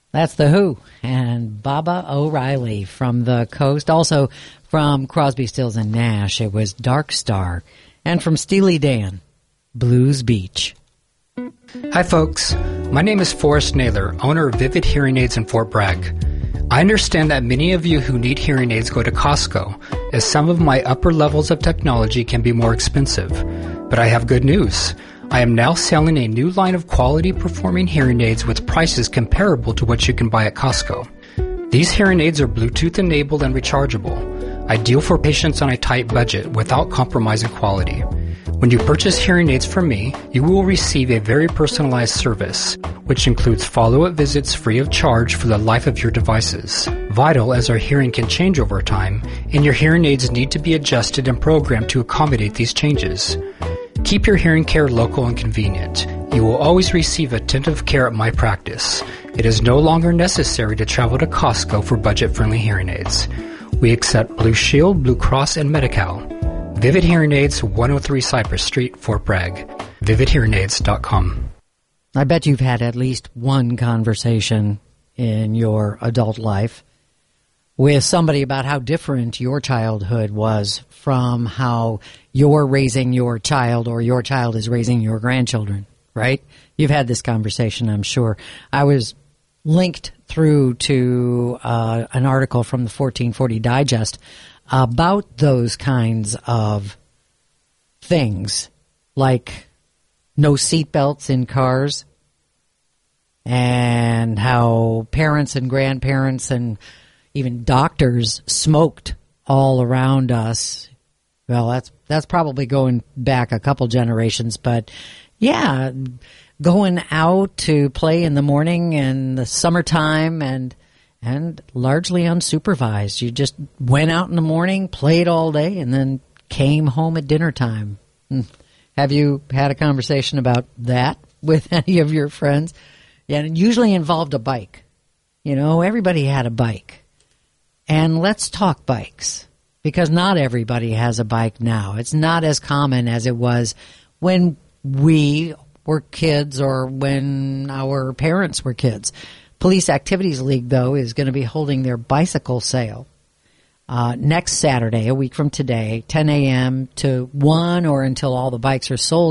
That's The Who and Baba O'Reilly from the coast. Also from Crosby, Stills, and Nash, it was Dark Star. And from Steely Dan, Blues Beach. Hi, folks. My name is Forrest Naylor, owner of Vivid Hearing Aids in Fort Bragg. I understand that many of you who need hearing aids go to Costco, as some of my upper levels of technology can be more expensive. But I have good news. I am now selling a new line of quality performing hearing aids with prices comparable to what you can buy at Costco. These hearing aids are Bluetooth enabled and rechargeable, ideal for patients on a tight budget without compromising quality. When you purchase hearing aids from me, you will receive a very personalized service, which includes follow-up visits free of charge for the life of your devices. Vital, as our hearing can change over time, and your hearing aids need to be adjusted and programmed to accommodate these changes. Keep your hearing care local and convenient. You will always receive attentive care at my practice. It is no longer necessary to travel to Costco for budget-friendly hearing aids. We accept Blue Shield, Blue Cross, and Medi-Cal. Vivid Hearing Aids, 103 Cypress Street, Fort Bragg. VividHearingAids.com. I bet you've had at least one conversation in your adult life with somebody about how different your childhood was from how you're raising your child or your child is raising your grandchildren, right? You've had this conversation, I'm sure. I was linked through to an article from the 1440 Digest about those kinds of things, like no seatbelts in cars, and how parents and grandparents and even doctors smoked all around us. Well, that's probably going back a couple generations, but yeah, going out to play in the morning in the summertime and largely unsupervised. You just went out in the morning, played all day, and then came home at dinner time. Have you had a conversation about that with any of your friends? Yeah, it usually involved a bike. You know, everybody had a bike. And let's talk bikes, because not everybody has a bike now. It's not as common as it was when we were kids or when our parents were kids. Police Activities League, though, is going to be holding their bicycle sale next Saturday, a week from today, 10 a.m. to 1 or until all the bikes are sold.